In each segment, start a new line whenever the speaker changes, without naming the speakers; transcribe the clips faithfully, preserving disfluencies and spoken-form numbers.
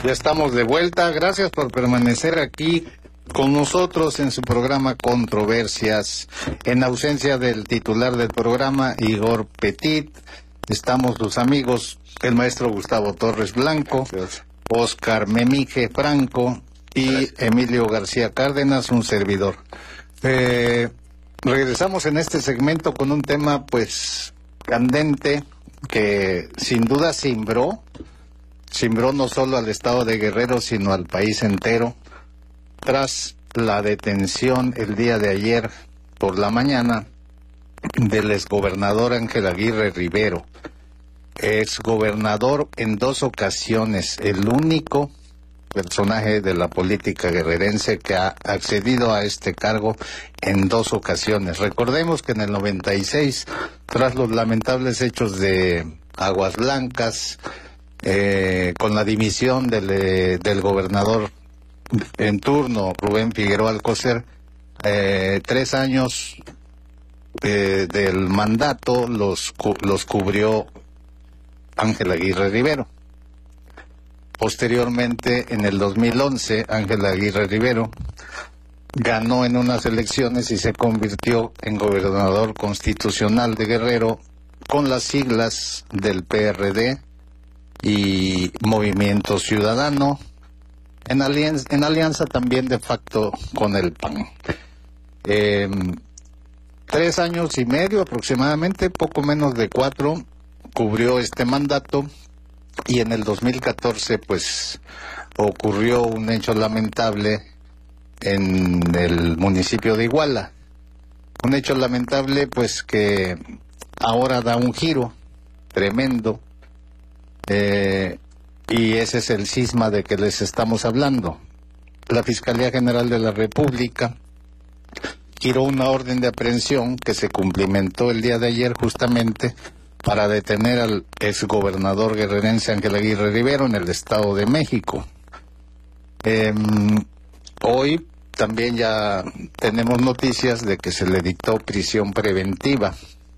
Ya estamos de vuelta. Gracias por permanecer aquí con nosotros en su programa Controversias. En ausencia del titular del programa, Igor Petit, estamos sus amigos, el maestro Gustavo Torres Blanco, Oscar Memije Franco y Emilio García Cárdenas, un servidor. Eh, regresamos en este segmento con un tema, pues, candente, que sin duda cimbró, cimbró no solo al estado de Guerrero, sino al país entero, tras la detención el día de ayer por la mañana del exgobernador Ángel Aguirre Rivero, exgobernador en dos ocasiones, el único personaje de la política guerrerense que ha accedido a este cargo en dos ocasiones. Recordemos que en el noventa y seis, tras los lamentables hechos de Aguas Blancas, eh, con la dimisión del, eh, del gobernador en turno, Rubén Figueroa Alcocer, eh, tres años eh, del mandato los, cu los cubrió Ángel Aguirre Rivero. Posteriormente, en el dos mil once, Ángel Aguirre Rivero ganó en unas elecciones y se convirtió en gobernador constitucional de Guerrero con las siglas del P R D y Movimiento Ciudadano, en alianza, en alianza también de facto con el P A N. Eh, tres años y medio aproximadamente, poco menos de cuatro, cubrió este mandato. Y en el dos mil catorce, pues, ocurrió un hecho lamentable en el municipio de Iguala. Un hecho lamentable, pues, que ahora da un giro tremendo. Eh, y ese es el cisma de que les estamos hablando. La Fiscalía General de la República giró una orden de aprehensión que se cumplimentó el día de ayer justamente para detener al exgobernador guerrerense Ángel Aguirre Rivero en el Estado de México. Eh, hoy también ya tenemos noticias de que se le dictó prisión preventiva,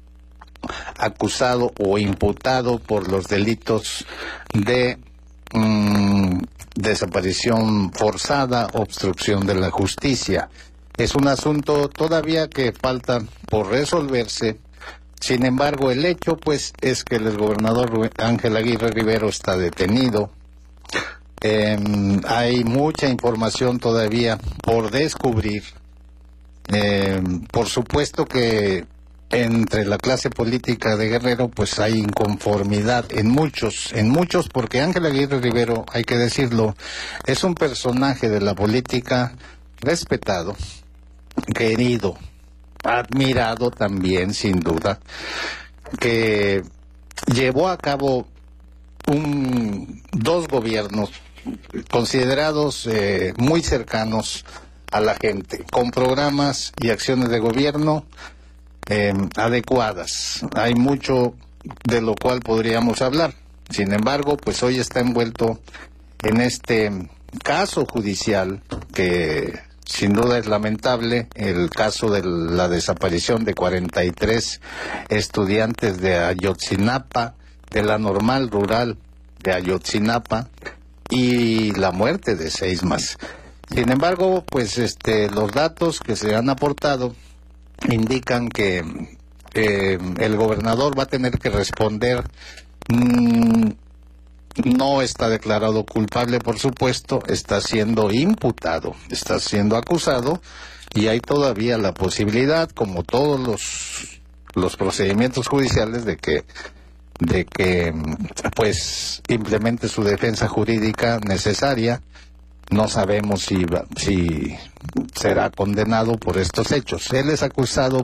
acusado o imputado por los delitos de mmm, desaparición forzada, obstrucción de la justicia. Es un asunto todavía que falta por resolverse. Sin embargo, el hecho, pues, es que el gobernador Ángel Aguirre Rivero está detenido. Eh, hay mucha información todavía por descubrir. Eh, por supuesto que entre la clase política de Guerrero, pues, hay inconformidad en muchos, en muchos, porque Ángel Aguirre Rivero, hay que decirlo, es un personaje de la política respetado, querido, admirado también, sin duda, que llevó a cabo un, dos gobiernos considerados eh, muy cercanos a la gente, con programas y acciones de gobierno eh, adecuadas. Hay mucho de lo cual podríamos hablar. Sin embargo, pues hoy está envuelto en este caso judicial que sin duda es lamentable, el caso de la desaparición de cuarenta y tres estudiantes de Ayotzinapa, de la normal rural de Ayotzinapa, y la muerte de seis más. Sin embargo, pues este los datos que se han aportado indican que eh, el gobernador va a tener que responder. Mmm, No está declarado culpable, por supuesto, está siendo imputado, está siendo acusado, y hay todavía la posibilidad, como todos los los procedimientos judiciales, de que de que pues implemente su defensa jurídica necesaria. No sabemos si si será condenado por estos hechos. Él es acusado